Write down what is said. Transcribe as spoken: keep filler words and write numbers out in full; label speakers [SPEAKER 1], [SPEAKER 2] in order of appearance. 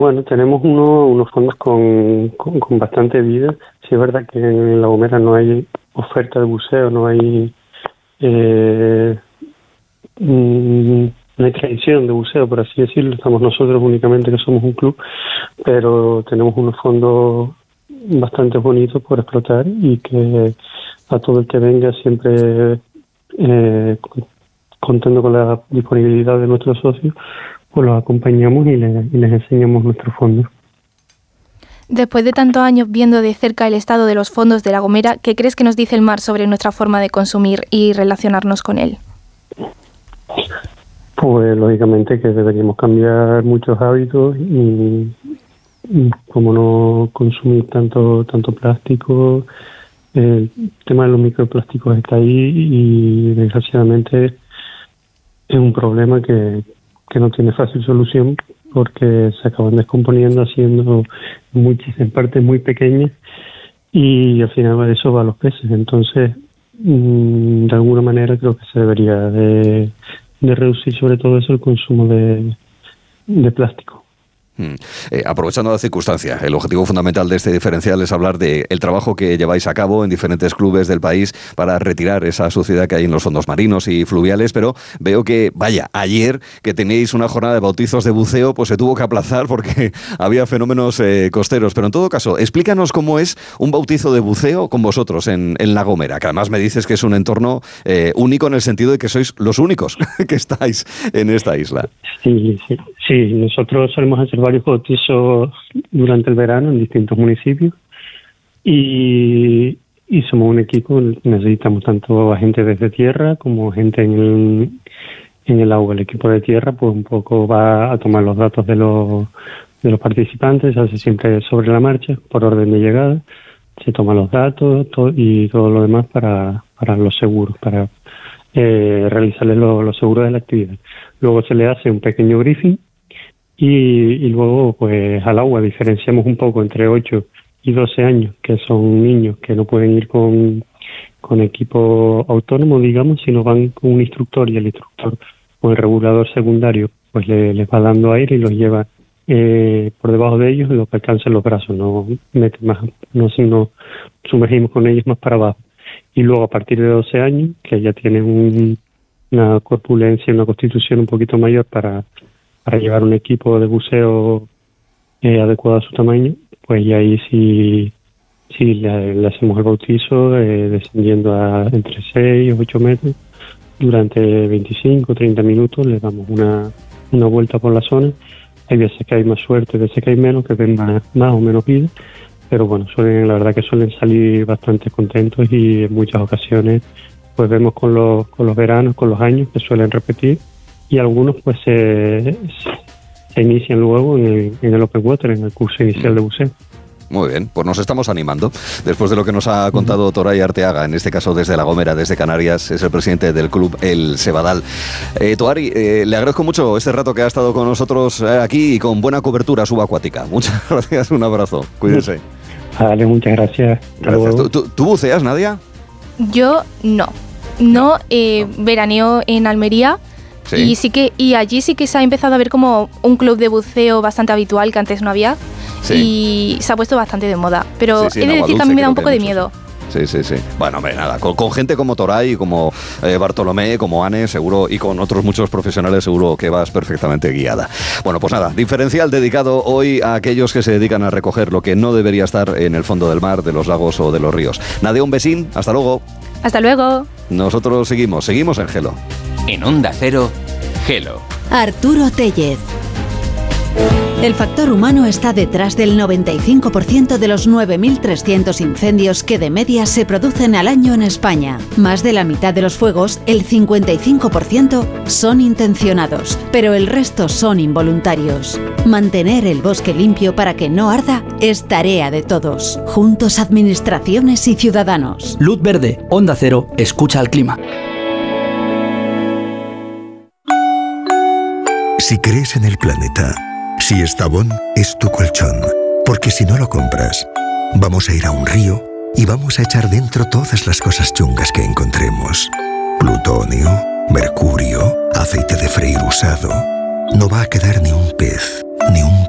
[SPEAKER 1] Bueno, tenemos uno, unos fondos con, con, con bastante vida. Sí es verdad que en La Gomera no hay oferta de buceo, no hay eh, mm, no hay tradición de buceo, por así decirlo. Estamos nosotros únicamente, que somos un club, pero tenemos unos fondos bastante bonitos por explotar y que a todo el que venga siempre eh, contando con la disponibilidad de nuestros socios, pues los acompañamos y les, y les enseñamos nuestros fondos.
[SPEAKER 2] Después de tantos años viendo de cerca el estado de los fondos de La Gomera, ¿qué crees que nos dice el mar sobre nuestra forma de consumir y relacionarnos con él?
[SPEAKER 1] Pues lógicamente que deberíamos cambiar muchos hábitos y, y como no consumir tanto tanto plástico. El tema de los microplásticos está ahí y desgraciadamente es un problema que, que no tiene fácil solución, porque se acaban descomponiendo haciendo muchísimas partes muy pequeñas y al final de eso va a los peces. Entonces, mmm, de alguna manera creo que se debería de, de reducir sobre todo eso el consumo de, de plástico.
[SPEAKER 3] Hmm. Eh, aprovechando la circunstancia, el objetivo fundamental de este diferencial es hablar del trabajo que lleváis a cabo en diferentes clubes del país para retirar esa suciedad que hay en los fondos marinos y fluviales, pero veo que, vaya, ayer que tenéis una jornada de bautizos de buceo, pues se tuvo que aplazar porque había fenómenos eh, costeros, pero en todo caso, explícanos cómo es un bautizo de buceo con vosotros en, en La Gomera, que además me dices que es un entorno eh, único en el sentido de que sois los únicos que estáis en esta isla.
[SPEAKER 1] Sí, sí, sí, nosotros solemos hacer varios bautizos durante el verano en distintos municipios y, y somos un equipo, necesitamos tanto a gente desde tierra como gente en el, en el agua. El equipo de tierra pues un poco va a tomar los datos de los, de los participantes, se hace siempre sobre la marcha, por orden de llegada, se toman los datos todo, y todo lo demás para, para los seguros, para eh, realizarles los lo seguros de la actividad. Luego se le hace un pequeño briefing y, y luego pues al agua diferenciamos un poco entre ocho y doce años, que son niños que no pueden ir con, con equipo autónomo, digamos, sino van con un instructor, y el instructor con el regulador secundario pues le, les va dando aire y los lleva eh, por debajo de ellos y los que alcancen los brazos, no mete más, no, no sumergimos con ellos más para abajo. Y luego a partir de doce años, que ya tienen un, una corpulencia, una constitución un poquito mayor para, para llevar un equipo de buceo eh, adecuado a su tamaño, pues ya ahí sí, sí le, le hacemos el bautizo eh, descendiendo a entre seis o ocho metros durante veinticinco o treinta minutos. Le damos una, una vuelta por la zona. Hay veces que hay más suerte, veces que hay menos, que ven más, más o menos vida. Pero bueno, suelen, la verdad que suelen salir bastante contentos y en muchas ocasiones pues vemos con los, con los veranos, con los años que suelen repetir, y algunos pues se, se inician luego en el, en el Open Water, en el curso inicial de buceo.
[SPEAKER 3] Muy bien, pues nos estamos animando. Después de lo que nos ha contado Toray Arteaga, en este caso desde La Gomera, desde Canarias, es el presidente del club El Sebadal. Eh, Toray, eh, le agradezco mucho este rato que ha estado con nosotros eh, aquí y con buena cobertura subacuática. Muchas gracias, un abrazo, cuídense.
[SPEAKER 1] Vale, muchas gracias.
[SPEAKER 3] Gracias. ¿Tú, tú, ¿Tú buceas, Nadia?
[SPEAKER 2] Yo no. No, eh, veraneo en Almería. ¿Sí? Y sí que y allí sí que se ha empezado a ver como un club de buceo bastante habitual que antes no había. Sí. Y se ha puesto bastante de moda. Pero sí, sí, he de decir que a mí me da un poco de miedo.
[SPEAKER 3] Sí, sí, sí. Bueno, hombre, nada, con, con gente como Toray, como eh, Bartolomé, como Anne, seguro, y con otros muchos profesionales, seguro que vas perfectamente guiada. Bueno, pues nada, diferencial dedicado hoy a aquellos que se dedican a recoger lo que no debería estar en el fondo del mar, de los lagos o de los ríos. Nadia, un besín, hasta luego.
[SPEAKER 2] Hasta luego.
[SPEAKER 3] Nosotros seguimos, seguimos en Gelo.
[SPEAKER 4] En Onda Cero, Gelo.
[SPEAKER 5] Arturo Tellez. El factor humano está detrás del noventa y cinco por ciento de los nueve mil trescientos incendios que de media se producen al año en España. Más de la mitad de los fuegos, el cincuenta y cinco por ciento, son intencionados, pero el resto son involuntarios. Mantener el bosque limpio para que no arda es tarea de todos. Juntos, administraciones y ciudadanos.
[SPEAKER 6] Luz verde, Onda Cero, escucha al clima.
[SPEAKER 7] Si crees en el planeta, si Estavón es tu colchón, porque si no lo compras, vamos a ir a un río y vamos a echar dentro todas las cosas chungas que encontremos. Plutonio, mercurio, aceite de freír usado. No va a quedar ni un pez, ni un